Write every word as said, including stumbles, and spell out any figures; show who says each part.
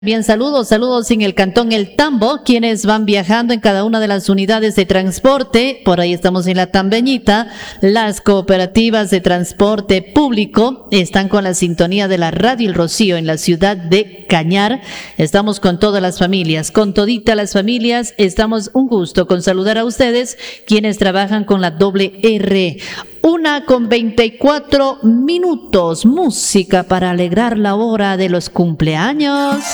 Speaker 1: Bien, saludos, saludos en el Cantón El Tambo, quienes van viajando en cada una de las unidades de transporte. Por ahí estamos en la Tambeñita. Las cooperativas de transporte público están con la sintonía de la Radio El Rocío en la ciudad de Cañar. Estamos con todas las familias, con todita las familias. Estamos un gusto con saludar a ustedes, quienes trabajan con la doble R. Una con veinticuatro minutos, música para alegrar la hora de los cumpleaños.